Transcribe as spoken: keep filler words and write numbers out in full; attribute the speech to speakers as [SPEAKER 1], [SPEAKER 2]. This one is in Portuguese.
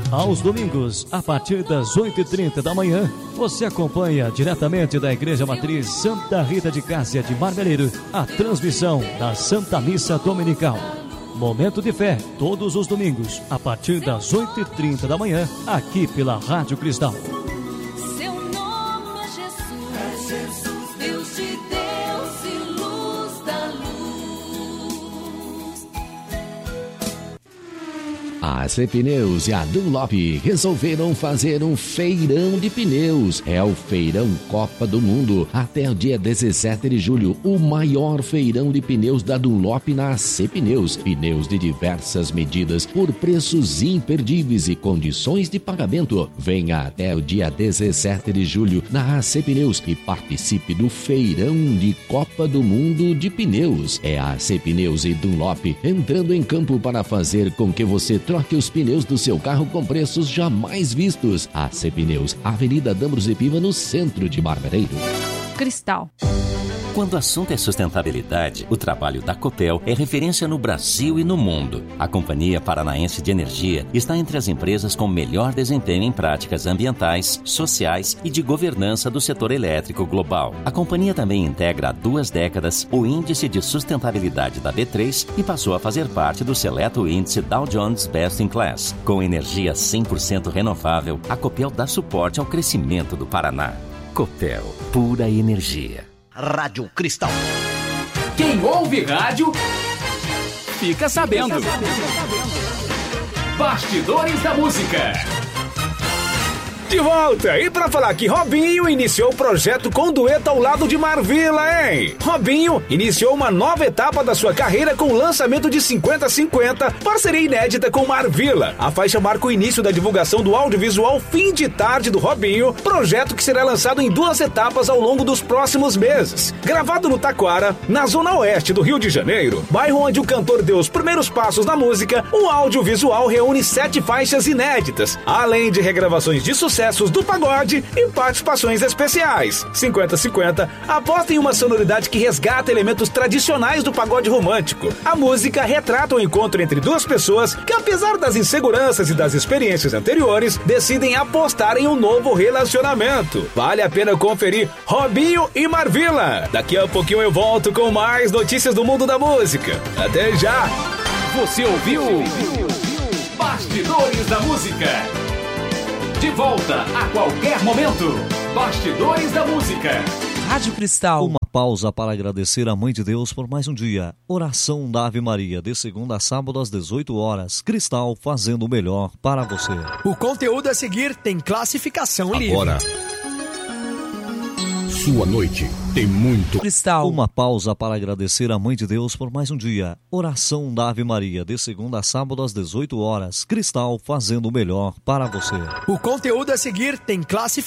[SPEAKER 1] Aos domingos, a partir das oito e trinta da manhã, você acompanha diretamente da Igreja Matriz Santa Rita de Cássia de Marmeleiro a transmissão da Santa Missa Dominical. Momento de Fé, todos os domingos, a partir das oito e trinta da manhã, aqui pela Rádio Cristal.
[SPEAKER 2] Seu nome é Jesus, é Jesus, Deus de Deus e luz da luz.
[SPEAKER 3] A A C Pneus e a Dunlop resolveram fazer um feirão de pneus. É o Feirão Copa do Mundo. Até o dia dezessete de julho, o maior feirão de pneus da Dunlop na A C Pneus. Pneus de diversas medidas por preços imperdíveis e condições de pagamento. Venha até o dia dezessete de julho na A C Pneus e participe do Feirão de Copa do Mundo de Pneus. É a A C Pneus e Dunlop entrando em campo para fazer com que você troque os pneus do seu carro com preços jamais vistos. A C Pneus, Avenida Dambros e Piva, no centro de Marmeleiro.
[SPEAKER 4] Cristal.
[SPEAKER 5] Quando o assunto é sustentabilidade, o trabalho da Copel é referência no Brasil e no mundo. A Companhia Paranaense de Energia está entre as empresas com melhor desempenho em práticas ambientais, sociais e de governança do setor elétrico global. A companhia também integra há duas décadas o Índice de Sustentabilidade da B três e passou a fazer parte do seleto índice Dow Jones Best in Class. Com energia cem por cento renovável, a Copel dá suporte ao crescimento do Paraná. Copel, pura energia.
[SPEAKER 6] Rádio Cristal.
[SPEAKER 7] Quem ouve rádio, fica sabendo. Bastidores da Música.
[SPEAKER 8] De volta! E pra falar que Robinho iniciou o projeto com dueto ao lado de Marvila, hein? Robinho iniciou uma nova etapa da sua carreira com o lançamento de cinquenta cinquenta, parceria inédita com Marvila. A faixa marca o início da divulgação do audiovisual Fim de Tarde do Robinho, projeto que será lançado em duas etapas ao longo dos próximos meses. Gravado no Taquara, na zona oeste do Rio de Janeiro, bairro onde o cantor deu os primeiros passos na música, o audiovisual reúne sete faixas inéditas, além de regravações de sucesso sucessos do pagode e participações especiais. cinquenta cinquenta aposta em uma sonoridade que resgata elementos tradicionais do pagode romântico. A música retrata o encontro entre duas pessoas que, apesar das inseguranças e das experiências anteriores, decidem apostar em um novo relacionamento. Vale a pena conferir Robinho e Marvila. Daqui a pouquinho eu volto com mais notícias do mundo da música. Até já!
[SPEAKER 7] Você ouviu Bastidores da Música. De volta a qualquer momento. Bastidores da Música.
[SPEAKER 1] Rádio Cristal. Uma pausa para agradecer a Mãe de Deus por mais um dia. Oração da Ave Maria, de segunda a sábado às dezoito horas. Cristal, fazendo o melhor para você.
[SPEAKER 9] O conteúdo a seguir tem classificação livre.
[SPEAKER 3] Agora, sua noite tem muito
[SPEAKER 1] Cristal. Uma pausa para agradecer a Mãe de Deus por mais um dia. Oração da Ave Maria, de segunda a sábado às dezoito horas. Cristal, fazendo o melhor para você.
[SPEAKER 9] O conteúdo a seguir tem classificação